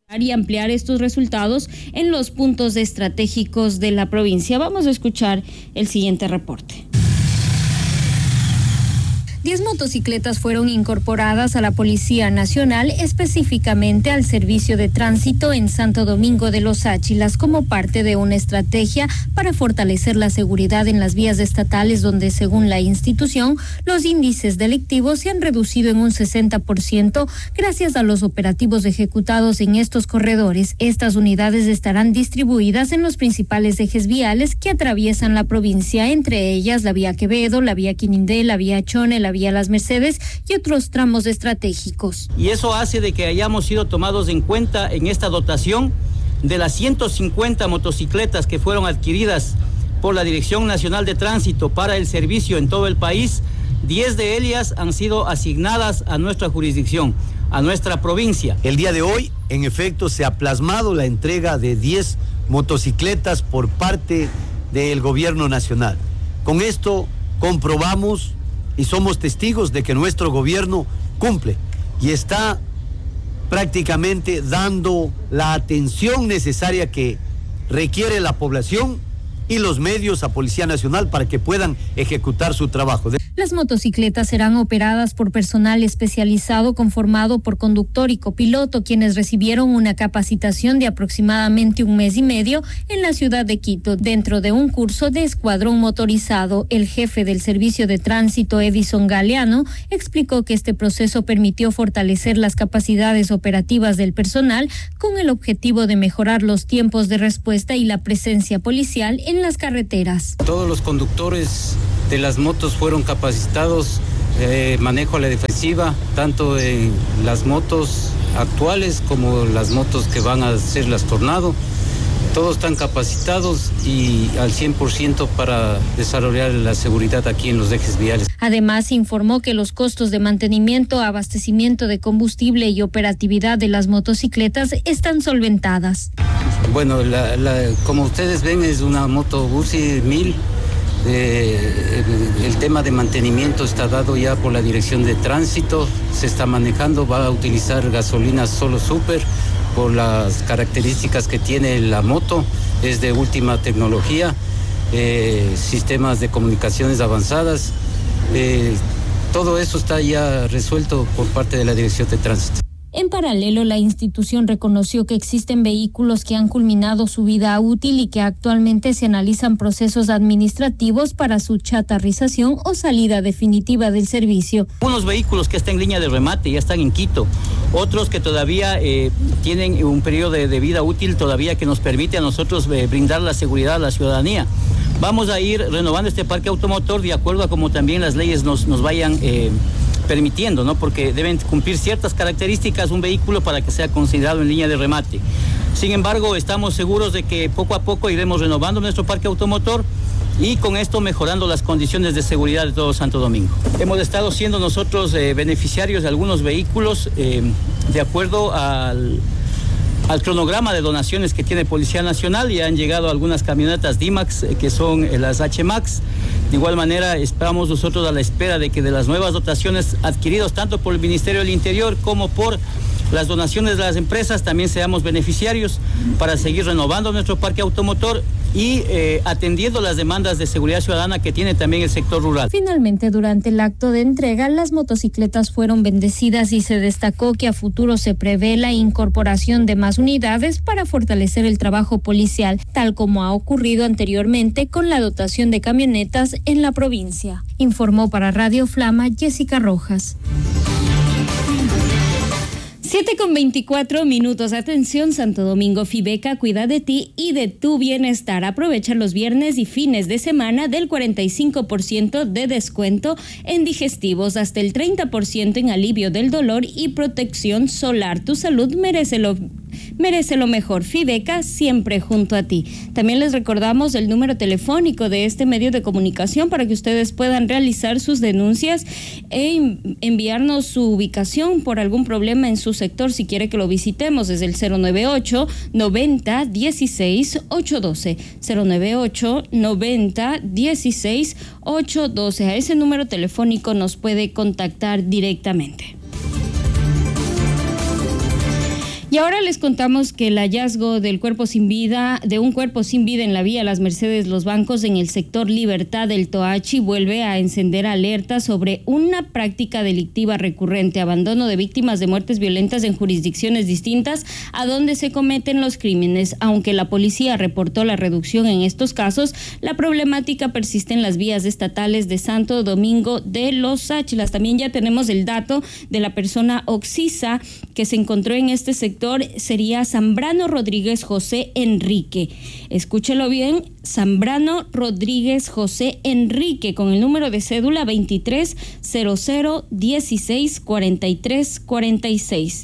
y ampliar estos resultados en los puntos estratégicos de la provincia. Vamos a escuchar el siguiente reporte. 10 motocicletas fueron incorporadas a la Policía Nacional, específicamente al Servicio de Tránsito en Santo Domingo de los Áchilas, como parte de una estrategia para fortalecer la seguridad en las vías estatales, donde, según la institución, los índices delictivos se han reducido en un 60% gracias a los operativos ejecutados en estos corredores. Estas unidades estarán distribuidas en los principales ejes viales que atraviesan la provincia, entre ellas la vía Quevedo, la vía Quinindé, la vía Chone, la vía Las Mercedes y otros tramos estratégicos. Y eso hace de que hayamos sido tomados en cuenta en esta dotación de las 150 motocicletas que fueron adquiridas por la Dirección Nacional de Tránsito para el servicio en todo el país. 10 de ellas han sido asignadas a nuestra jurisdicción, a nuestra provincia. El día de hoy, en efecto, se ha plasmado la entrega de 10 motocicletas por parte del Gobierno Nacional. Con esto comprobamos y somos testigos de que nuestro gobierno cumple y está prácticamente dando la atención necesaria que requiere la población y los medios a Policía Nacional para que puedan ejecutar su trabajo. Las motocicletas serán operadas por personal especializado conformado por conductor y copiloto, quienes recibieron una capacitación de aproximadamente 1 mes y medio en la ciudad de Quito, dentro de un curso de escuadrón motorizado. El jefe del Servicio de Tránsito, Edison Galeano, explicó que este proceso permitió fortalecer las capacidades operativas del personal con el objetivo de mejorar los tiempos de respuesta y la presencia policial en las carreteras. Todos los conductores de las motos fueron capacitados, manejo a la defensiva, tanto en las motos actuales como las motos que van a ser las Tornado. Todos están capacitados y al 100% para desarrollar la seguridad aquí en los ejes viales. Además, informó que los costos de mantenimiento, abastecimiento de combustible y operatividad de las motocicletas están solventadas. Bueno, como ustedes ven, es una moto Guzzi 1000. El tema de mantenimiento está dado ya por la Dirección de Tránsito, se está manejando, va a utilizar gasolina solo super por las características que tiene la moto, es de última tecnología, sistemas de comunicaciones avanzadas, todo eso está ya resuelto por parte de la Dirección de Tránsito. En paralelo, la institución reconoció que existen vehículos que han culminado su vida útil y que actualmente se analizan procesos administrativos para su chatarrización o salida definitiva del servicio. Unos vehículos que están en línea de remate ya están en Quito, otros que todavía tienen un periodo de vida útil todavía que nos permite a nosotros brindar la seguridad a la ciudadanía. Vamos a ir renovando este parque automotor de acuerdo a como también las leyes nos vayan permitiendo, ¿no? Porque deben cumplir ciertas características un vehículo para que sea considerado en línea de remate. Sin embargo, estamos seguros de que poco a poco iremos renovando nuestro parque automotor y con esto mejorando las condiciones de seguridad de todo Santo Domingo. Hemos estado siendo nosotros beneficiarios de algunos vehículos de acuerdo al cronograma de donaciones que tiene Policía Nacional. Ya han llegado algunas camionetas D-Max que son las H-Max. De igual manera, estamos nosotros a la espera de que de las nuevas dotaciones adquiridas tanto por el Ministerio del Interior como por las donaciones de las empresas también seamos beneficiarios para seguir renovando nuestro parque automotor y atendiendo las demandas de seguridad ciudadana que tiene también el sector rural. Finalmente, durante el acto de entrega, las motocicletas fueron bendecidas y se destacó que a futuro se prevé la incorporación de más unidades para fortalecer el trabajo policial, tal como ha ocurrido anteriormente con la dotación de camionetas en la provincia. Informó para Radio Flama Jessica Rojas. 7:24. Atención, Santo Domingo, Fibeca cuida de ti y de tu bienestar. Aprovecha los viernes y fines de semana del 45% de descuento en digestivos, hasta el 30% en alivio del dolor y protección solar. Tu salud merece lo mejor. Fibeca, siempre junto a ti. También les recordamos el número telefónico de este medio de comunicación para que ustedes puedan realizar sus denuncias e enviarnos su ubicación por algún problema en su sector. Si quiere que lo visitemos, es el 098-90-16-812. 098-90-16-812. A ese número telefónico nos puede contactar directamente. Y ahora les contamos que el hallazgo de un cuerpo sin vida en la vía Las Mercedes Los Bancos en el sector Libertad del Toachi vuelve a encender alertas sobre una práctica delictiva recurrente, abandono de víctimas de muertes violentas en jurisdicciones distintas a donde se cometen los crímenes. Aunque la policía reportó la reducción en estos casos, la problemática persiste en las vías estatales de Santo Domingo de los Áchilas. También ya tenemos el dato de la persona occisa que se encontró en este sector. Sería Zambrano Rodríguez José Enrique. Escúchelo bien, Zambrano Rodríguez José Enrique, con el número de cédula 2300164346.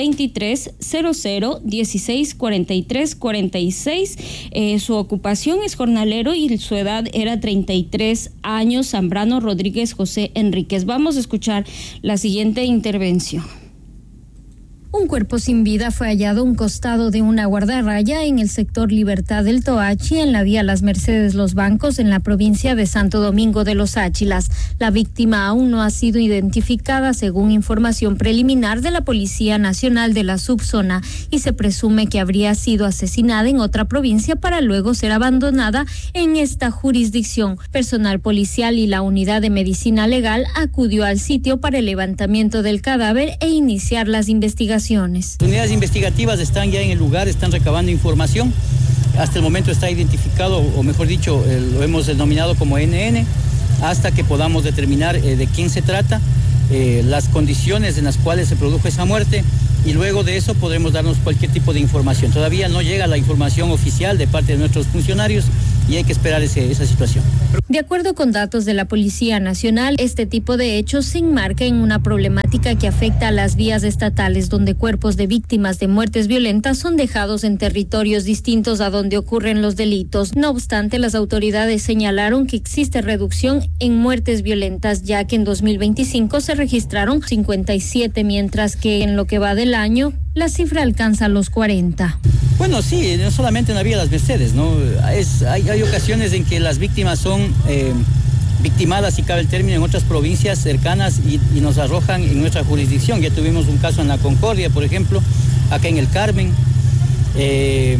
2300164346. Su ocupación es jornalero y su edad era 33 años. Zambrano Rodríguez José Enríquez. Vamos a escuchar la siguiente intervención. Un cuerpo sin vida fue hallado a un costado de una guardarraya en el sector Libertad del Toachi, en la vía Las Mercedes Los Bancos, en la provincia de Santo Domingo de los Áchilas. La víctima aún no ha sido identificada, según información preliminar de la Policía Nacional de la subzona, y se presume que habría sido asesinada en otra provincia para luego ser abandonada en esta jurisdicción. Personal policial y la unidad de medicina legal acudió al sitio para el levantamiento del cadáver e iniciar las investigaciones. Las unidades investigativas están ya en el lugar, están recabando información. Hasta el momento está identificado, o mejor dicho, lo hemos denominado como NN, hasta que podamos determinar de quién se trata, las condiciones en las cuales se produjo esa muerte, y luego de eso podremos darnos cualquier tipo de información. Todavía no llega la información oficial de parte de nuestros funcionarios y hay que esperar esa situación. De acuerdo con datos de la Policía Nacional, este tipo de hechos se enmarca en una problemática que afecta a las vías estatales, donde cuerpos de víctimas de muertes violentas son dejados en territorios distintos a donde ocurren los delitos. No obstante, las autoridades señalaron que existe reducción en muertes violentas, ya que en 2025 se registraron 57, mientras que en lo que va del año la cifra alcanza los 40. Bueno, sí, no solamente en la vía Las Mercedes, ¿no? Hay ocasiones en que las víctimas son victimadas, si cabe el término, en otras provincias cercanas y nos arrojan en nuestra jurisdicción. Ya tuvimos un caso en La Concordia, por ejemplo, acá en el Carmen, en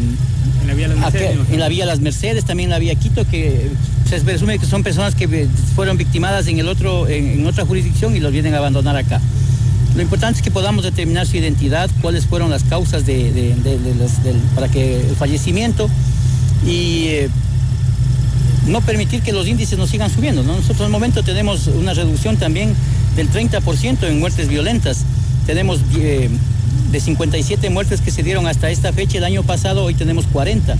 la vía Las Mercedes, también en la vía Quito, que se presume que son personas que fueron victimadas en otra jurisdicción y los vienen a abandonar acá. Lo importante es que podamos determinar su identidad, cuáles fueron las causas para que el fallecimiento, y no permitir que los índices nos sigan subiendo, ¿no? Nosotros en el momento tenemos una reducción también del 30% en muertes violentas. Tenemos de 57 muertes que se dieron hasta esta fecha el año pasado, hoy tenemos 40.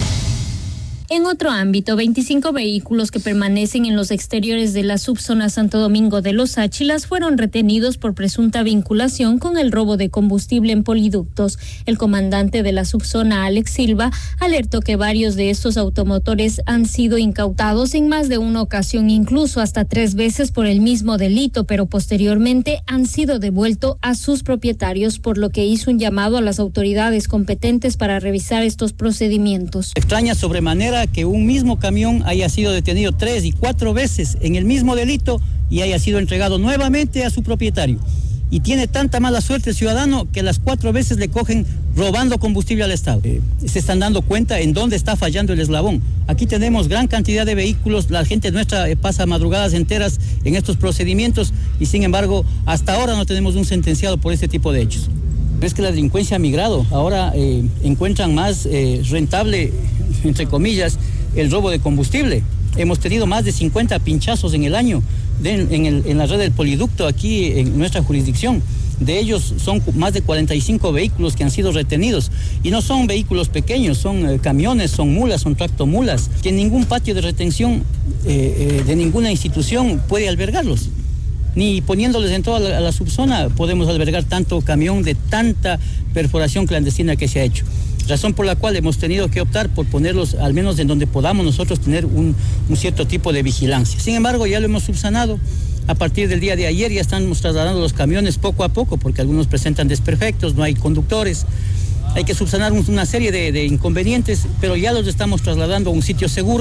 En otro ámbito, 25 vehículos que permanecen en los exteriores de la subzona Santo Domingo de los Áchilas fueron retenidos por presunta vinculación con el robo de combustible en poliductos. El comandante de la subzona, Alex Silva, alertó que varios de estos automotores han sido incautados en más de una ocasión, incluso hasta 3 veces por el mismo delito, pero posteriormente han sido devueltos a sus propietarios, por lo que hizo un llamado a las autoridades competentes para revisar estos procedimientos. Extraña sobremanera que un mismo camión haya sido detenido 3 y 4 veces en el mismo delito y haya sido entregado nuevamente a su propietario. Y tiene tanta mala suerte el ciudadano que las 4 veces le cogen robando combustible al Estado. Se están dando cuenta en dónde está fallando el eslabón. Aquí tenemos gran cantidad de vehículos, la gente nuestra pasa madrugadas enteras en estos procedimientos y sin embargo hasta ahora no tenemos un sentenciado por este tipo de hechos. Es que la delincuencia ha migrado, ahora encuentran más rentable, entre comillas, el robo de combustible. Hemos tenido más de 50 pinchazos en el año en la red del poliducto aquí en nuestra jurisdicción. De ellos son más de 45 vehículos que han sido retenidos y no son vehículos pequeños, son camiones, son mulas, son tractomulas, que ningún patio de retención de ninguna institución puede albergarlos. Ni poniéndoles en toda la subzona podemos albergar tanto camión de tanta perforación clandestina que se ha hecho. Razón por la cual hemos tenido que optar por ponerlos al menos en donde podamos nosotros tener un cierto tipo de vigilancia. Sin embargo, ya lo hemos subsanado. A partir del día de ayer ya estamos trasladando los camiones poco a poco porque algunos presentan desperfectos, no hay conductores. Hay que subsanar una serie de inconvenientes, pero ya los estamos trasladando a un sitio seguro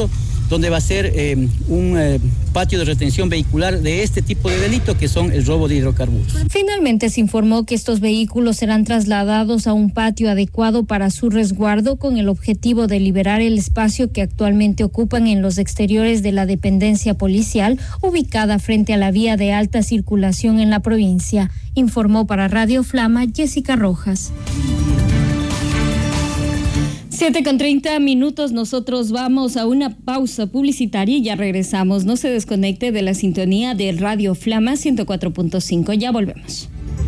donde va a ser un patio de retención vehicular de este tipo de delito, que son el robo de hidrocarburos. Finalmente se informó que estos vehículos serán trasladados a un patio adecuado para su resguardo, con el objetivo de liberar el espacio que actualmente ocupan en los exteriores de la dependencia policial, ubicada frente a la vía de alta circulación en la provincia. Informó para Radio Flama Jessica Rojas. 7:30, nosotros vamos a una pausa publicitaria y ya regresamos. No se desconecte de la sintonía de Radio Flama 104.5, ya volvemos.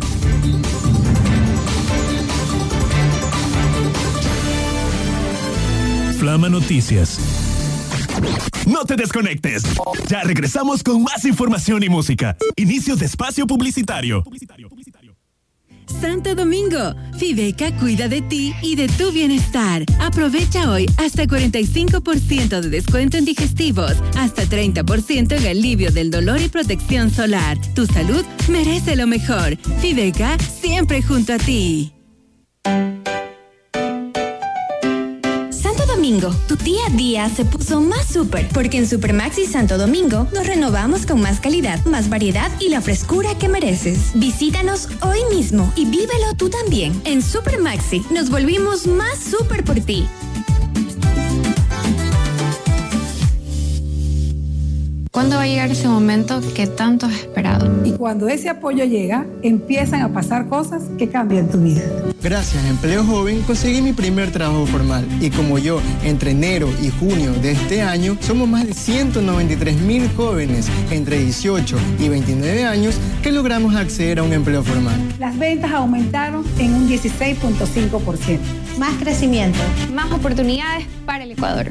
Flama Noticias. No te desconectes. Ya regresamos con más información y música. Inicio de espacio publicitario. Santo Domingo, Fibeca cuida de ti y de tu bienestar. Aprovecha hoy hasta 45% de descuento en digestivos, hasta 30% en alivio del dolor y protección solar. Tu salud merece lo mejor. Fibeca, siempre junto a ti. Domingo, tu día a día se puso más súper, porque en Supermaxi Santo Domingo nos renovamos con más calidad, más variedad y la frescura que mereces. Visítanos hoy mismo y vívelo tú también. En Supermaxi nos volvimos más súper por ti. ¿Cuándo va a llegar ese momento que tanto has esperado? Y cuando ese apoyo llega, empiezan a pasar cosas que cambian tu vida. Gracias a Empleo Joven conseguí mi primer trabajo formal. Y como yo, entre enero y junio de este año, somos más de 193,000 jóvenes entre 18 y 29 años que logramos acceder a un empleo formal. Las ventas aumentaron en un 16.5%. Más crecimiento, más oportunidades para el Ecuador.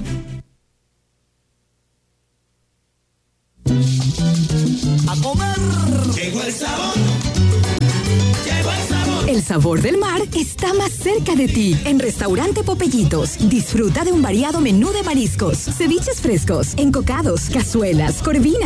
A comer. Llegó el sabor. Llegó el sabor. El sabor del mar está más cerca de ti. En Restaurante Popellitos, disfruta de un variado menú de mariscos, ceviches frescos, encocados, cazuelas, corvinas,